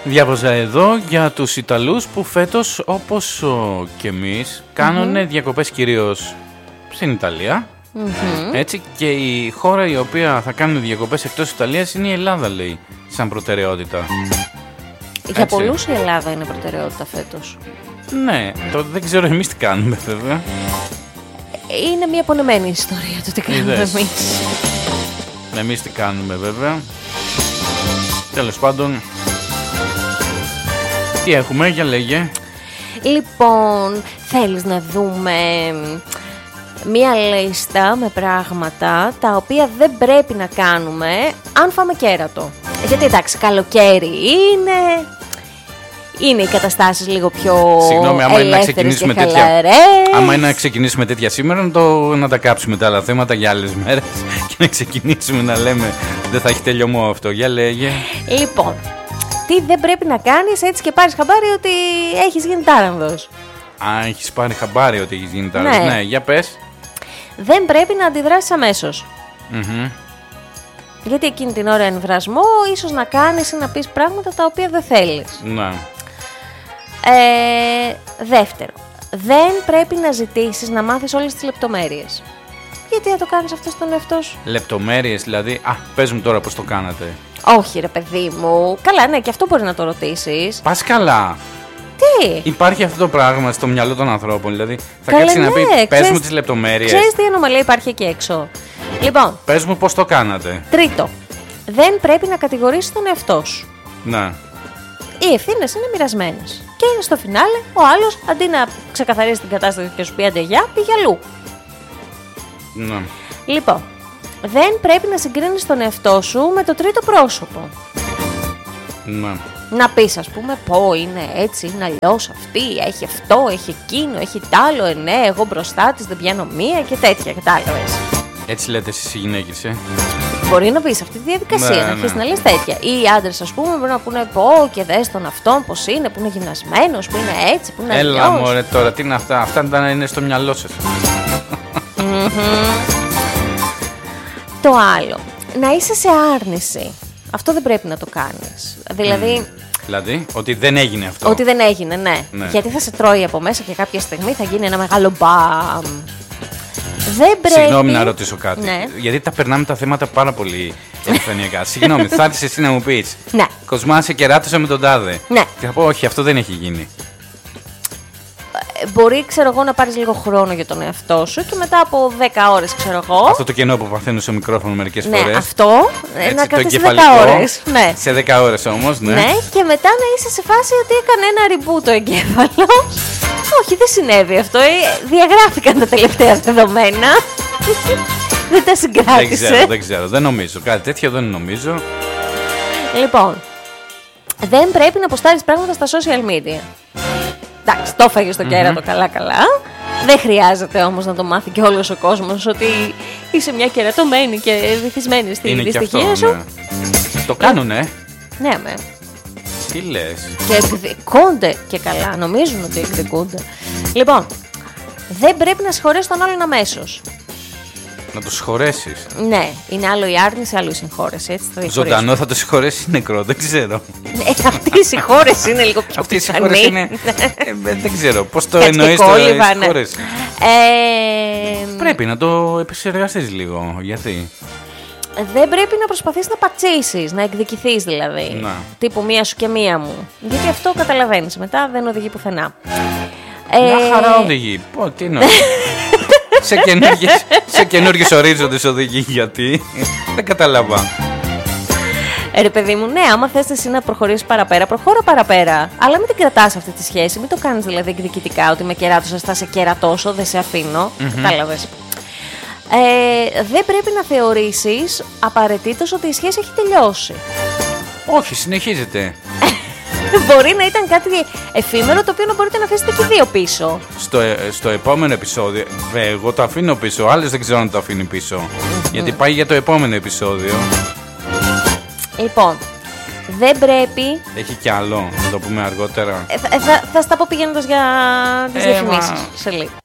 Διάβαζα εδώ για τους Ιταλούς που φέτος, όπως και εμείς, κάνουν διακοπές κυρίως στην Ιταλία. Έτσι, και η χώρα η οποία θα κάνουν διακοπές εκτός Ιταλίας είναι η Ελλάδα, λέει, σαν προτεραιότητα. Για πολλούς η Ελλάδα είναι προτεραιότητα φέτος. Ναι, δεν ξέρω εμείς τι κάνουμε βέβαια. Είναι μια πονεμένη ιστορία το τι κάνουμε εμείς. Εμείς τι κάνουμε βέβαια. Τέλος πάντων, τι έχουμε, για λέγε. Λοιπόν, θέλεις να δούμε μία λίστα με πράγματα τα οποία δεν πρέπει να κάνουμε αν φάμε κέρατο. Γιατί εντάξει, καλοκαίρι είναι οι καταστάσεις λίγο πιο ελεύθερες και χαλαρές. Άμα είναι να ξεκινήσουμε τέτοια σήμερα, να τα κάψουμε τα άλλα θέματα για άλλες μέρες και να ξεκινήσουμε να λέμε δεν θα έχει τελειωμό αυτό. Για λέγε. Λοιπόν, τι δεν πρέπει να κάνεις έτσι και πάρεις χαμπάρι ότι έχεις γίνει τάρανδος. Έχεις πάρει χαμπάρι ότι έχεις γίνει τάρανδος. Ναι, για πες. Δεν πρέπει να αντιδράσεις αμέσως. Γιατί εκείνη την ώρα εμβρασμό ίσως να κάνεις ή να πεις πράγματα τα οποία δεν θέλεις. Ναι. Δεύτερο, δεν πρέπει να ζητήσεις να μάθεις όλες τις λεπτομέρειες. Γιατί να το κάνεις αυτό στον εαυτό σου. Λεπτομέρειες δηλαδή, πες μου τώρα πώς το κάνατε. Όχι ρε παιδί μου, καλά ναι, και αυτό μπορεί να το ρωτήσεις. Πας καλά. Τι? Υπάρχει αυτό το πράγμα στο μυαλό των ανθρώπων, δηλαδή θα κάτσει να πει πες μου τις λεπτομέρειες. Ξέρεις τι ανομαλία υπάρχει εκεί έξω. Λοιπόν, πες μου πώς το κάνατε. Τρίτο, δεν πρέπει να κατηγορήσεις τον εαυτό σου. Ναι. Οι ευθύνες είναι μοιρασμένες. Και στο φινάλε ο άλλος αντί να ξεκαθαρίσει την κατάσταση και σου πει άντε γεια, πήγε αλλού. Ναι. Λοιπόν, δεν πρέπει να συγκρίνεις τον εαυτό σου με το τρίτο πρόσωπο. Ναι. Να πεις ας πούμε πω είναι έτσι, είναι αλλιώς αυτή, έχει αυτό, έχει εκείνο, έχει τ' άλλο, ναι, εγώ μπροστά της δεν πιάνω μία και τέτοια, κατάλαβες. Έτσι λέτε εσείς οι γυναίκες, Μπορεί να πεις αυτή τη διαδικασία, να αρχίσεις να λες τέτοια. Ή οι άντρες ας πούμε μπορεί να πούνε πω και δες τον αυτόν πως είναι, που είναι γυμνασμένος, που είναι έτσι, που είναι αλλιώς. Έλα μωρέ τώρα, τι είναι αυτά, αυτά είναι στο μυαλό σας. Το άλλο, να είσαι σε άρνηση. Αυτό δεν πρέπει να το κάνεις. Δηλαδή, ότι δεν έγινε αυτό. Ότι δεν έγινε, ναι. Γιατί θα σε τρώει από μέσα και κάποια στιγμή θα γίνει ένα μεγάλο μπαμ. Δεν πρέπει... Συγγνώμη να ρωτήσω κάτι. Ναι. Γιατί τα περνάμε τα θέματα πάρα πολύ επιφανειακά. Συγγνώμη, θα έρθεις εσύ να μου πεις. Ναι. Κοσμά σε κεράτωσα με τον τάδε. Ναι. Και θα πω, όχι, αυτό δεν έχει γίνει. Μπορεί, ξέρω εγώ, να πάρεις λίγο χρόνο για τον εαυτό σου και μετά από 10 ώρες, ξέρω εγώ. Αυτό το κενό που παθαίνω στο μικρόφωνο μερικές φορές. Ναι, αυτό. Έτσι, να κρατήσεις 10 ώρες. Ναι. Σε 10 ώρες όμως, ναι. Ναι, και μετά να είσαι σε φάση ότι έκανε ένα reboot το εγκέφαλο. Όχι, δεν συνέβη αυτό. Διαγράφηκαν τα τελευταία δεδομένα. Δεν τα συγκράτησε. Δεν ξέρω. Δεν νομίζω. Κάτι τέτοιο δεν νομίζω. Λοιπόν, δεν πρέπει να ποστάρεις πράγματα στα social media. Εντάξει, το έφαγε στο κέρατο καλά. Δεν χρειάζεται όμως να το μάθει και όλος ο κόσμος ότι είσαι μια κερατωμένη και βυθισμένη στη δυστυχία σου. Ναι. Το κάνουνε. Ναι, με. Τι λες. Και εκδικούνται και καλά. Νομίζουν ότι εκδικούνται. Λοιπόν, δεν πρέπει να συγχωρέσεις τον άλλον αμέσως. Να το συγχωρέσεις. Ναι, είναι άλλο η άρνηση, άλλο η συγχώρεση. Έτσι θα ζωντανό θα το συγχωρέσεις, νεκρό, δεν ξέρω. Αυτή η συγχώρεση είναι λίγο πιο αυτή η συγχώρεση είναι. Δεν ξέρω πώς το εννοείς το συγχώρεση. Πρέπει να το επεξεργαστείς λίγο. Γιατί. Δεν πρέπει να προσπαθείς να πατσίσεις, να εκδικηθείς δηλαδή. Να. Τύπου μία σου και μία μου. Γιατί αυτό καταλαβαίνεις. Μετά δεν οδηγεί πουθενά. Μια χαρά οδηγεί. Τι εννοείς. Σε καινούργιες ορίζοντες οδηγεί, γιατί. Δεν καταλαβα. Ρε παιδί μου, ναι, άμα θες εσύ να προχωρήσεις παραπέρα, προχώρα παραπέρα. Αλλά μην την κρατάς αυτή τη σχέση. Μην το κάνεις δηλαδή εκδικητικά, ότι με κεράτωσες, θα σε κερατώσω, δεν σε αφήνω. Κατάλαβες. Δεν πρέπει να θεωρήσεις απαραίτητος ότι η σχέση έχει τελειώσει. Όχι, συνεχίζεται. Μπορεί να ήταν κάτι εφήμερο το οποίο να μπορείτε να αφήσετε και δύο πίσω. Στο επόμενο επεισόδιο. Εγώ το αφήνω πίσω. Ο άλλος δεν ξέρω αν το αφήνει πίσω. Γιατί πάει για το επόμενο επεισόδιο. Λοιπόν, δεν πρέπει. Έχει κι άλλο, να το πούμε αργότερα. Θα στα πω πηγαίνοντας για τις διαφημίσεις σε λίγο.